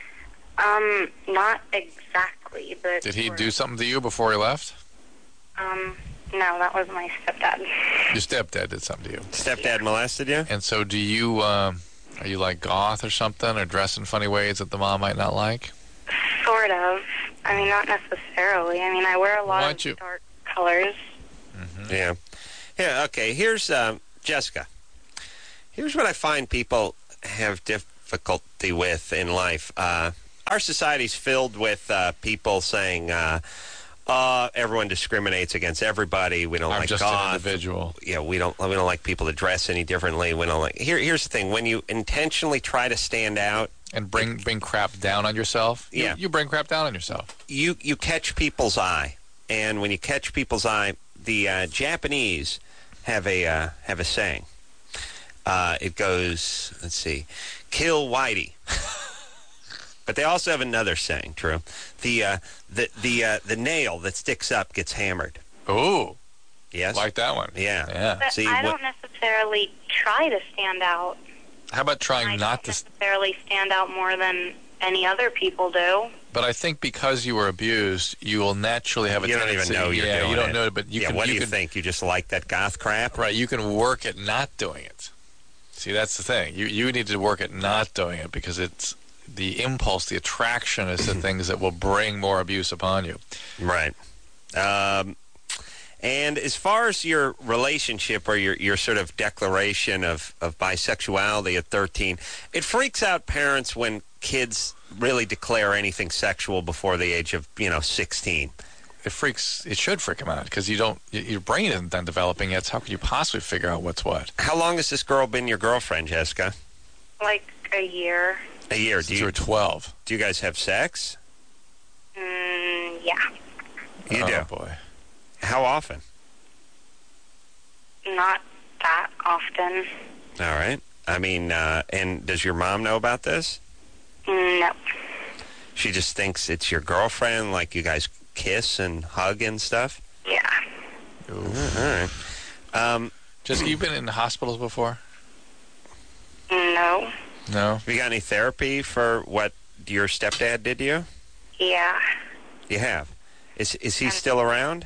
Not exactly, but... Did he do something to you before he left? No, that was my stepdad. Your stepdad did something to you? Stepdad molested you? And so do you, are you like goth or something, or dress in funny ways that the mom might not like? Sort of. I mean, not necessarily. I mean, I wear a lot of dark colors. Mm-hmm. Yeah. Yeah, okay. Here's, Jessica. Here's what I find people have difficulty with in life. Our society's filled with people saying, everyone discriminates against everybody. We don't like just goth. An individual. Yeah, we don't like people to dress any differently. We don't like. Here's the thing: when you intentionally try to stand out and bring crap down on yourself, you bring crap down on yourself. You catch people's eye, and when you catch people's eye, the Japanese have a saying. It goes, let's see, kill Whitey. But they also have another saying, True. The nail that sticks up gets hammered. Oh. Yes. Like that one. Yeah. But See, I don't necessarily try to stand out. How about trying not to necessarily stand out more than any other people do? But I think because you were abused, you will naturally have a tendency. You don't even know you're doing it. You don't know, but you can. What do you think? You just like that goth crap? Right. You can work at not doing it. See, that's the thing. You need to work at not doing it because it's the impulse, the attraction is the things that will bring more abuse upon you. Right. And as far as your relationship or your sort of declaration of bisexuality at 13, it freaks out parents when kids really declare anything sexual before the age of, 16. It should freak them out because your brain isn't done developing yet. So how can you possibly figure out what's what? How long has this girl been your girlfriend, Jessica? Like a year. A year. Since you were 12. Do you guys have sex? Yeah. You do? Oh, boy. How often? Not that often. All right. I mean, and does your mom know about this? No. She just thinks it's your girlfriend, like you guys kiss and hug and stuff? Yeah. All right. Jessica, you've been in hospitals before? No. No? Have you got any therapy for what your stepdad did to you? Yeah. You have? Is he still around?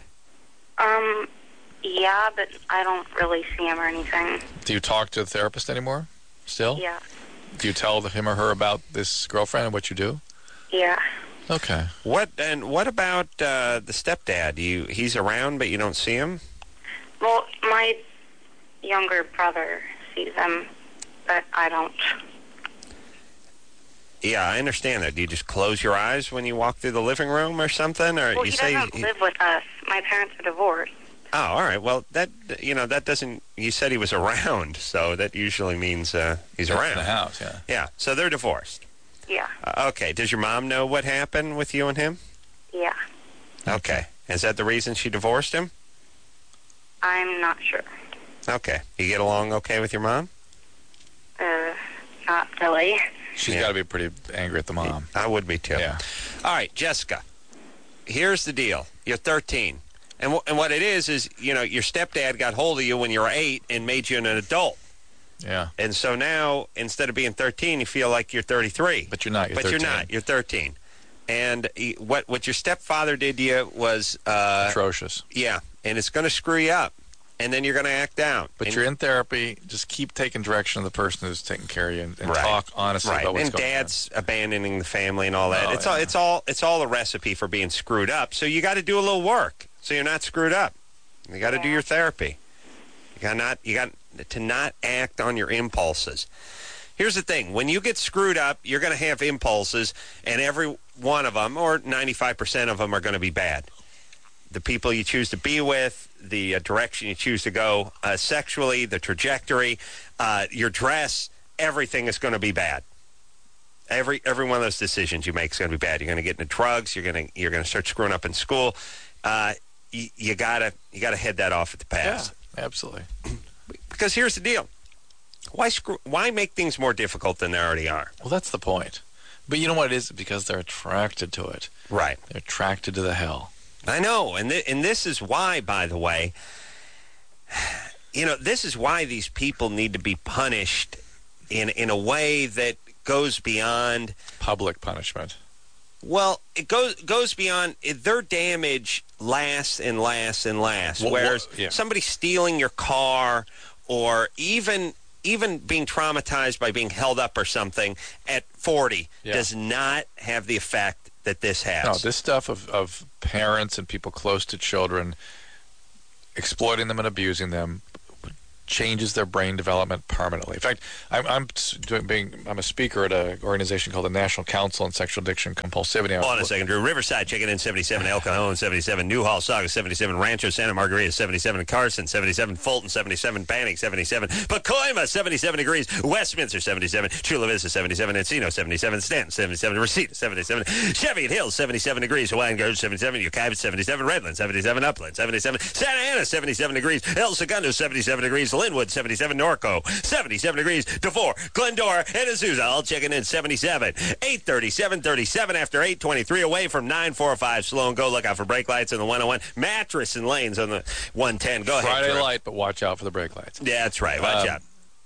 Yeah, but I don't really see him or anything. Do you talk to the therapist anymore? Still? Yeah. Do you tell him or her about this girlfriend and what you do? Yeah. Okay. What about the stepdad? He's around, but you don't see him? Well, my younger brother sees him, but I don't. Yeah, I understand that. Do you just close your eyes when you walk through the living room or something? Or well, you he say doesn't live with us. My parents are divorced. Oh, all right. Well, that doesn't. You said he was around, so that usually means he's around. In the house, yeah. Yeah. So they're divorced. Yeah. Okay. Does your mom know what happened with you and him? Yeah. Okay. Is that the reason she divorced him? I'm not sure. Okay. You get along okay with your mom? Not really. She's got to be pretty angry at the mom. I would be too. Yeah. All right, Jessica. Here's the deal. You're 13. And what it is, your stepdad got hold of you when you were 8 and made you an adult. Yeah. And so now, instead of being 13, you feel like you're 33. But you're not. You're 13. You're not. You're 13. And what your stepfather did to you was... atrocious. Yeah. And it's going to screw you up. And then you're going to act out. But you're in therapy. Just keep taking direction of the person who's taking care of you and talk honestly about what's going on. And Dad's abandoning the family and all that. It's all a recipe for being screwed up. So you got to do a little work so you're not screwed up. You got to do your therapy. You got to not act on your impulses. Here's the thing. When you get screwed up, you're going to have impulses, and every one of them, or 95% of them, are going to be bad. The people you choose to be with, the direction you choose to go sexually, the trajectory, your dress, everything is going to be bad. Every one of those decisions you make is going to be bad. You're going to get into drugs. You're going to start screwing up in school. You gotta head that off at the pass. Yeah, absolutely. Because here's the deal: why make things more difficult than they already are? Well, that's the point. But you know what it is? Because they're attracted to it. Right. They're attracted to the hell. I know, and this is why, by the way, this is why these people need to be punished in a way that goes beyond public punishment. Well, it goes beyond. Their damage lasts and lasts and lasts. Whereas somebody stealing your car, or even being traumatized by being held up or something at 40 does not have the effect that this has. No, this stuff of parents and people close to children exploiting them and abusing them changes their brain development permanently. In fact, I'm a speaker at an organization called the National Council on Sexual Addiction Compulsivity. Hold on a second, Drew. Riverside, checking in 77, El Cajon 77, Newhall, Saugus 77, Rancho Santa Margarita 77, Carson 77, Fulton 77, Banning 77, Pacoima 77 degrees, Westminster 77, Chula Vista 77, Encino 77, Stanton 77, Reseda 77, Cheviot Hills 77 degrees, Hawaiian Gardens 77, Yucaiva 77, Redland 77, Upland 77, Santa Ana 77 degrees, El Segundo 77 degrees, Linwood 77, Norco 77 degrees, DeVore, Glendora, and Azusa all checking in 77. 8:37, 37 after 8:23 away from 945 Slow and Go. Look out for brake lights on the 101. Mattress and lanes on the 110. Go ahead. Friday light, but watch out for the brake lights. Yeah, that's right. Watch out.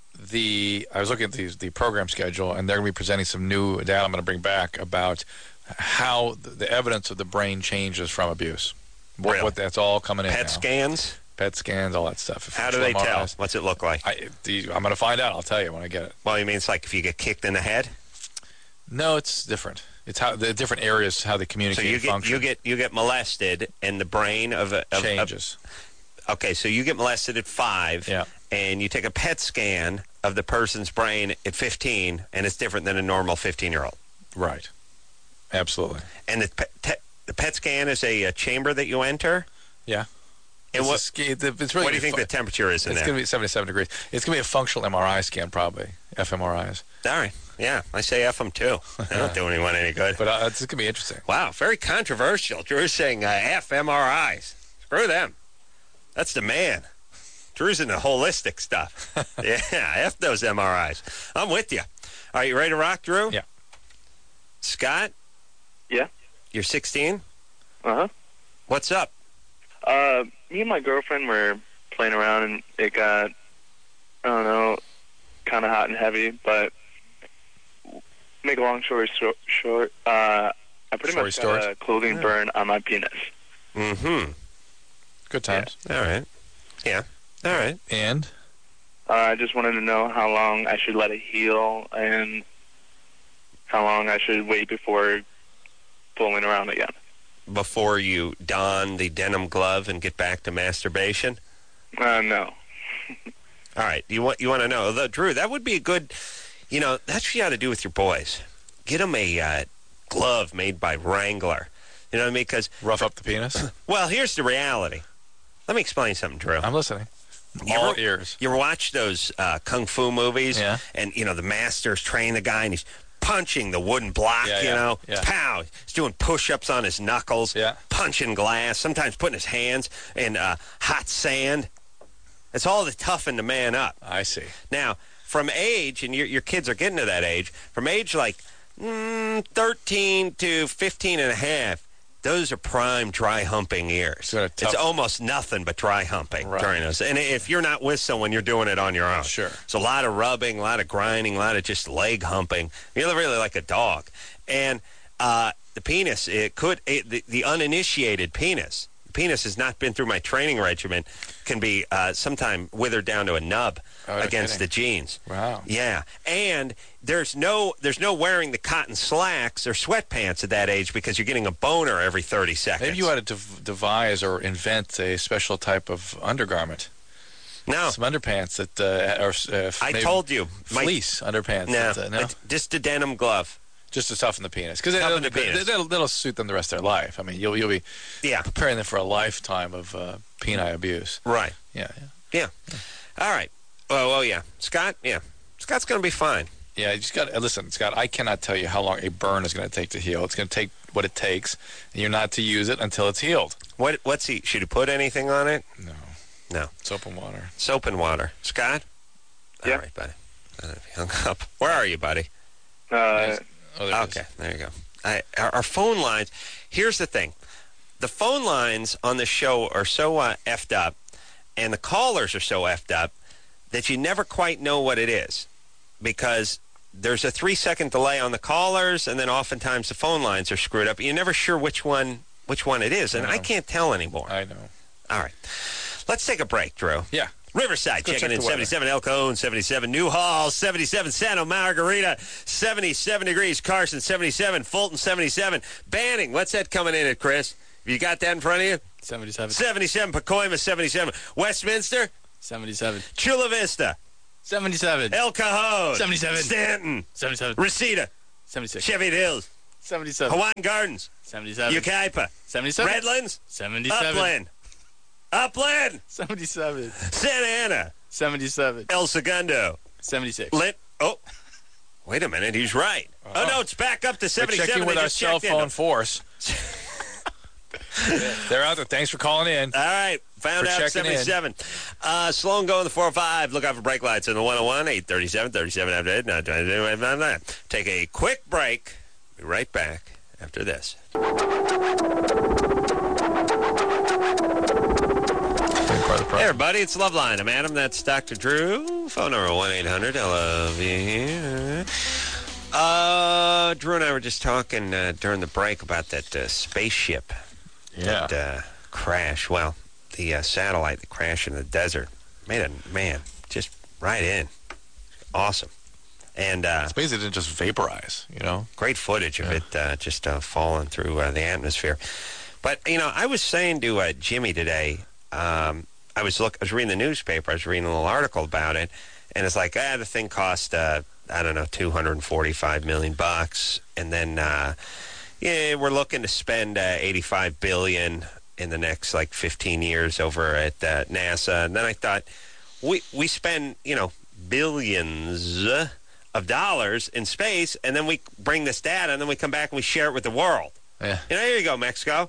I was looking at the program schedule, and they're going to be presenting some new data I'm going to bring back about how the evidence of the brain changes from abuse. What that's all coming in PET now. scans? PET scans, all that stuff. How do they tell? What's it look like? I'm going to find out. I'll tell you when I get it. Well, you mean it's like if you get kicked in the head? No, it's different. It's how the different areas, how they communicate and function. So you get molested, and the brain changes. Okay, so you get molested at 5, and you take a PET scan of the person's brain at 15, and it's different than a normal 15-year-old. Right. Absolutely. And the PET scan is a chamber that you enter? Yeah. And it's really what do you think the temperature is in there? It's going to be 77 degrees. It's going to be a functional MRI scan, probably. fMRIs. All right. Yeah, I say F them too. They don't do anyone any good. But it's going to be interesting. Wow, very controversial. Drew's saying fMRIs. Screw them. That's the man. Drew's in the holistic stuff. Yeah, F those MRIs. I'm with you. Are you ready to rock, Drew? Yeah. Scott? Yeah. You're 16? Uh-huh. What's up? Me and my girlfriend were playing around, and it got, I don't know, kind of hot and heavy, but make a long story short, I pretty much got a clothing burn on my penis. Mm-hmm. Good times. Yeah. All right. Yeah. All right. And? I just wanted to know how long I should let it heal and how long I should wait before fooling around again. Before you don the denim glove and get back to masturbation? No. All right. You want to know. Drew, that would be a good, that's what you ought to do with your boys. Get them a glove made by Wrangler. You know what I mean? Because rough up the penis? Well, here's the reality. Let me explain something, Drew. I'm listening. All ears. You ever watch those kung fu movies? Yeah. And, the master's training the guy, and he's punching the wooden block, pow. He's doing push-ups on his knuckles, punching glass, sometimes putting his hands in hot sand. It's all to toughen the man up. I see. Now, from age, and your kids are getting to that age, from age like 13 to 15 and a half, those are prime dry humping years. It's almost nothing but dry humping during those. And if you're not with someone, you're doing it on your own. Sure. It's a lot of rubbing, a lot of grinding, a lot of just leg humping. You're really like a dog. And the penis, the uninitiated penis, the penis has not been through my training regimen, can be sometime withered down to a nub against the jeans. Wow. Yeah. And there's no wearing the cotton slacks or sweatpants at that age because you're getting a boner every 30 seconds. Maybe you ought to devise or invent a special type of undergarment. No. Some underpants that are... I told you. Fleece underpants. No. Just a denim glove. Just to toughen the penis. Because that'll suit them the rest of their life. I mean, you'll be preparing them for a lifetime of peni abuse. Right. Yeah. All right. Oh, yeah. Scott? Yeah. Scott's going to be fine. Yeah, you just got to listen, Scott. I cannot tell you how long a burn is going to take to heal. It's going to take what it takes, and you're not to use it until it's healed. Should you put anything on it? No. Soap and water. Soap and water. Scott? Yeah. All right, buddy. I hung up. Where are you, buddy? There you go. Our phone lines. Here's the thing: the phone lines on the show are so effed up, and the callers are so effed up that you never quite know what it is, because there's a 3-second delay on the callers, and then oftentimes the phone lines are screwed up. You're never sure which one it is, and I can't tell anymore. I know. All right. Let's take a break, Drew. Yeah. Riverside, checking in 77. El Cajon, 77. Newhall, 77. Santa Margarita, 77 degrees. Carson, 77. Fulton, 77. Banning, what's that coming in at, Chris? You got that in front of you? 77. 77. Pacoima, 77. Westminster? 77. Chula Vista? 77. El Cajon? 77. Stanton? 77. Reseda? 76. Sheffield Hills? 77. Hawaiian Gardens? 77. Yucaipa? 77. Redlands? 77. Upland? 77. Santa Ana? 77. El Segundo? 76. Oh, wait a minute. He's right. Oh, no, it's back up to 77. We're checking with our cell phone force. They're out there. Thanks for calling in. All right. Found out 77. Slow and go in the 405. Look out for brake lights in the 101, 837, 37 after 8. Take a quick break. Be right back after this. Hey, everybody. It's Loveline. I'm Adam. That's Dr. Drew. Phone number 1-800-LOVE. Drew and I were just talking during the break about that spaceship that crashed. Well, the satellite that crashed in the desert made a man just right in. Awesome. And it's amazing it didn't just vaporize, you know. Great footage of it just falling through the atmosphere. But, you know, I was saying to Jimmy today, I was reading the newspaper, I was reading a little article about it, and it's like, the thing cost, I don't know, $245 million. And then, we're looking to spend $85 billion in the next, 15 years over at NASA. And then I thought, we spend, billions of dollars in space, and then we bring this data, and then we come back and we share it with the world. Yeah. Here you go, Mexico.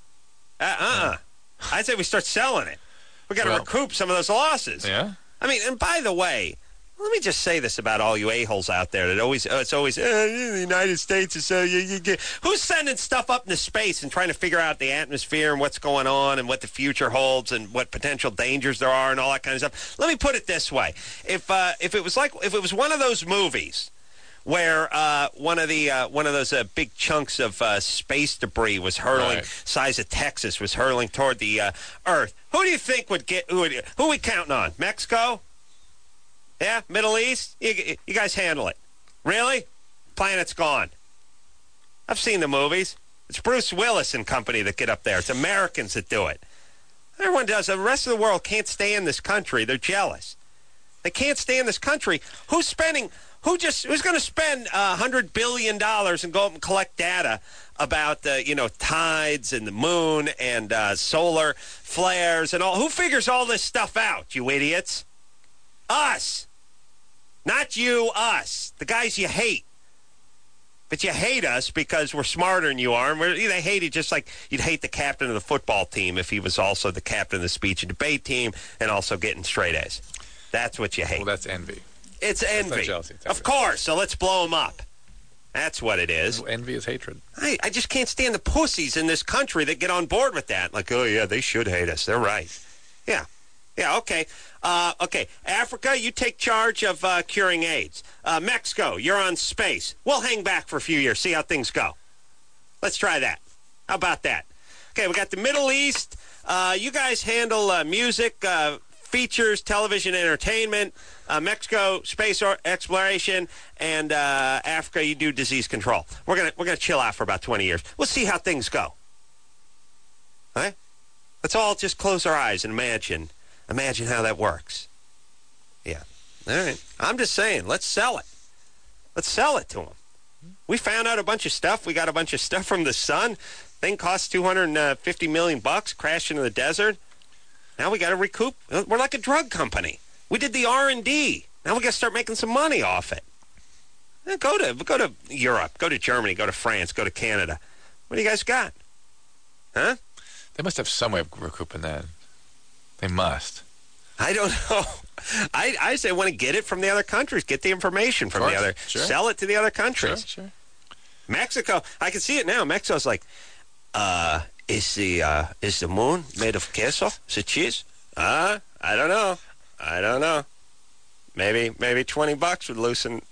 I'd say we start selling it. We got to recoup some of those losses. Yeah. I mean, and by the way, let me just say this about all you a-holes out there that it's always the United States is who's sending stuff up into space and trying to figure out the atmosphere and what's going on and what the future holds and what potential dangers there are and all that kind of stuff. Let me put it this way: if it was one of those movies where one of those big chunks of space debris was hurling, size of Texas, was hurling toward the Earth, who do you think would get? Who are we counting on? Mexico? Yeah, Middle East? You guys handle it. Really? Planet's gone. I've seen the movies. It's Bruce Willis and company that get up there. It's Americans that do it. Everyone does. The rest of the world can't stay in this country. They're jealous. They can't stay in this country. Who's going to spend $100 billion and go up and collect data about the, tides and the moon and solar flares and all? Who figures all this stuff out, you idiots? Us. Not you, us. The guys you hate. But you hate us because we're smarter than you are. And they hate you just like you'd hate the captain of the football team if he was also the captain of the speech and debate team and also getting straight A's. That's what you hate. Well, that's envy. It's envy. That's not jealousy. Of course. So let's blow them up. That's what it is. Well, envy is hatred. I just can't stand the pussies in this country that get on board with that. Like, oh, yeah, they should hate us. They're right. Yeah. Yeah, okay. Okay, Africa, you take charge of curing AIDS. Mexico, you're on space. We'll hang back for a few years, see how things go. Let's try that. How about that? Okay, we got the Middle East. You guys handle music, features, television entertainment. Mexico, space exploration. And Africa, you do disease control. We're gonna chill out for about 20 years. We'll see how things go. All right? Let's all just close our eyes and imagine how that works. Yeah. All right. I'm just saying, let's sell it. Let's sell it to them. We found out a bunch of stuff. We got a bunch of stuff from the sun. Thing costs $250 million, crashed into the desert. Now we got to recoup. We're like a drug company. We did the R&D. Now we got to start making some money off it. Go to Europe. Go to Germany. Go to France. Go to Canada. What do you guys got? Huh? They must have some way of recouping that. They must. I don't know. I say want to get it from the other countries. Get the information from the other. Sure. Sell it to the other countries. Sure. Mexico, I can see it now. Mexico's like, is the moon made of queso? Is it cheese? I don't know. Maybe $20 would loosen.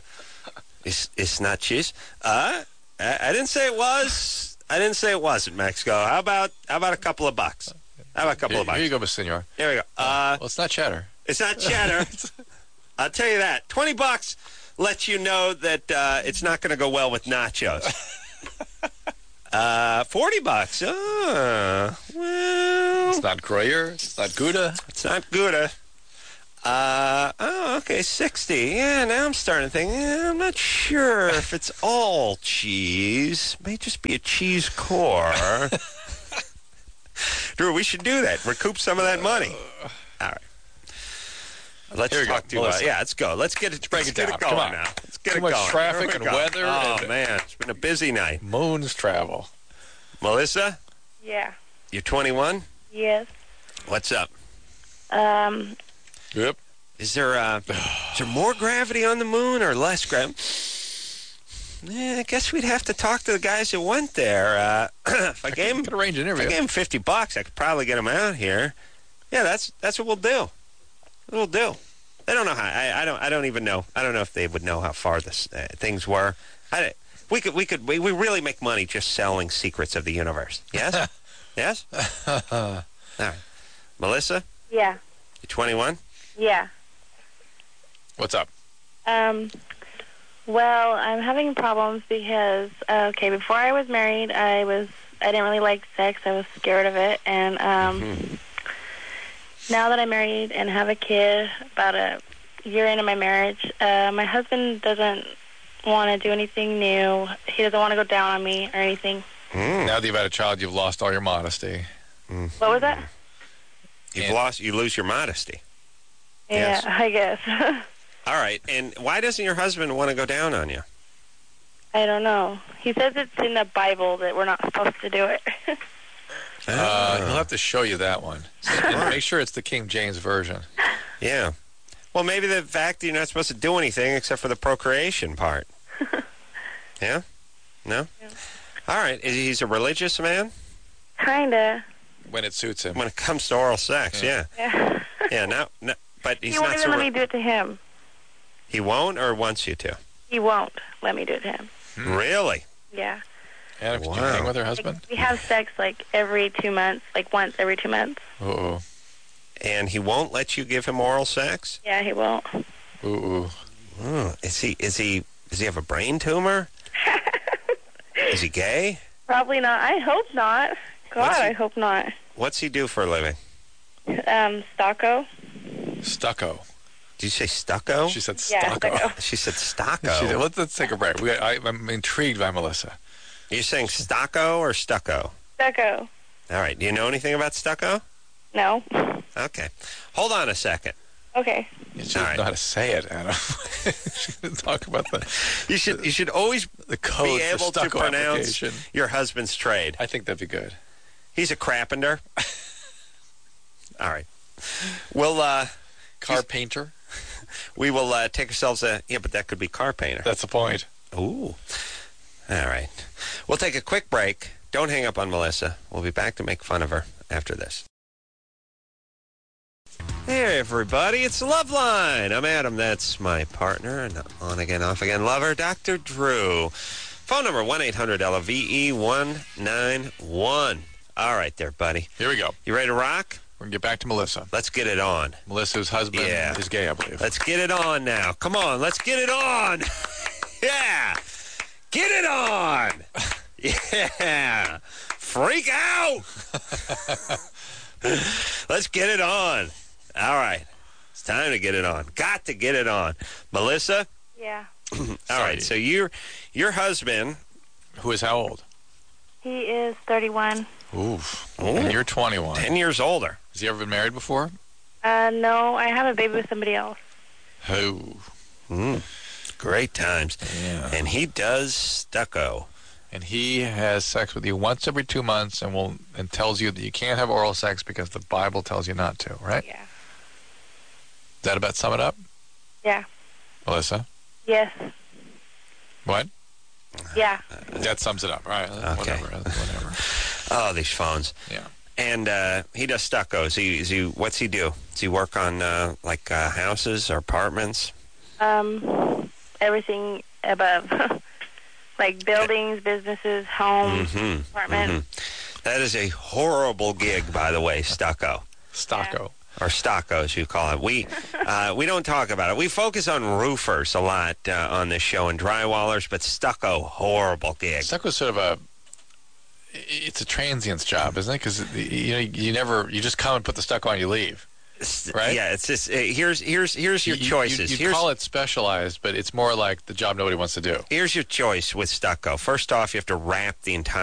It's not cheese. I didn't say it was. I didn't say it wasn't Mexico. How about a couple of bucks? How about a couple of bucks? Here you go, Miss Senor. There we go. Well, it's not cheddar. It's not cheddar. I'll tell you that. $20 lets you know that it's not going to go well with nachos. $40. Well, it's not Gruyere. It's not Gouda. It's not Gouda. Okay, 60. Yeah, now I'm starting to think, I'm not sure if it's all cheese. It may just be a cheese core. Drew, we should do that. Recoup some of that money. All right. Let's talk to you about it. Yeah, let's go. Let's get it going now. Let's get it going. Too much traffic and weather. Oh, man. It's been a busy night. Moons travel. Melissa? Yeah. You're 21? Yes. What's up? Yep. Is there more gravity on the moon or less gravity? I guess we'd have to talk to the guys that went there. If I gave them, arrange an interview. If I gave them $50, I could probably get them out here. Yeah, that's what we'll do. We'll do. They don't know how. I don't even know. I don't know if they would know how far this things were. We really make money just selling secrets of the universe. Yes. Yes. All right. Melissa. Yeah. You 21? Yeah. What's up? Well, I'm having problems because before I was married, I didn't really like sex. I was scared of it, and now that I'm married and have a kid, about a year into my marriage, my husband doesn't want to do anything new. He doesn't want to go down on me or anything. Now that you've had a child, you've lost all your modesty. What was that? You lose your modesty. Yeah, yes. I guess. All right, and why doesn't your husband want to go down on you? I don't know. He says it's in the Bible that we're not supposed to do it. He'll have to show you that one. And make sure it's the King James Version. Yeah. Well, maybe the fact that you're not supposed to do anything except for the procreation part. Yeah? No? Yeah. All right. He's a religious man? Kinda. When it suits him. When it comes to oral sex, yeah. Yeah, no, but he's not He won't even let me do it to him. He won't or wants you to? He won't let me do it to him. Really? Yeah. And wow. Did you hang with her husband? We have sex like every 2 months, like once every 2 months. Uh-oh. And he won't let you give him oral sex? Yeah, he won't. Ooh. Oh, does he have a brain tumor? Is he gay? Probably not. I hope not. God, I hope not. What's he do for a living? Stucco. Stucco. Did you say stucco? She said stucco. Yeah, stucco. She said stucco. Let's take a break. I'm intrigued by Melissa. You're saying stucco or stucco? Stucco. All right. Do you know anything about stucco? No. Okay. Hold on a second. Okay. You should know how to say it, Adam. Talk about You should always the code be able to pronounce your husband's trade. I think that'd be good. He's a carpenter. All right. We'll car painter. We will take ourselves but that could be car painter. That's the point. Ooh. All right. We'll take a quick break. Don't hang up on Melissa. We'll be back to make fun of her after this. Hey, everybody. It's Loveline. I'm Adam. That's my partner and on again, off again lover, Dr. Drew. Phone number 1-800-LOVE-191. All right there, buddy. Here we go. You ready to rock? We're going to get back to Melissa. Let's get it on. Melissa's husband is gay, I believe. Let's get it on now. Come on, let's get it on. Yeah. Get it on. Yeah. Freak out. Let's get it on. All right. It's time to get it on. Got to get it on. Melissa? Yeah. All right. So your husband, who is how old? He is 31. Oof. And you're 21. 10 years older. Has he ever been married before? No. I have a baby with somebody else. Oh. Great times. Yeah. And he does stucco. And he has sex with you once every 2 months and tells you that you can't have oral sex because the Bible tells you not to, right? Yeah. Does that about sum it up? Yeah. Melissa? Yes. What? Yeah. That sums it up, right? Okay. Whatever. Oh, these phones. Yeah. And he does stucco. What's he do? Does he work on houses or apartments? Everything above. Like buildings, businesses, homes, apartments. That is a horrible gig, by the way, stucco. Stucco. Or stucco, as you call it. We don't talk about it. We focus on roofers a lot on this show and drywallers, but stucco, horrible gig. Stucco's sort of it's a transient's job, isn't it? Because you just come and put the stucco on, you leave. Right? Yeah, it's just here's your choices. You call it specialized, but it's more like the job nobody wants to do. Here's your choice with stucco. First off, you have to wrap the entire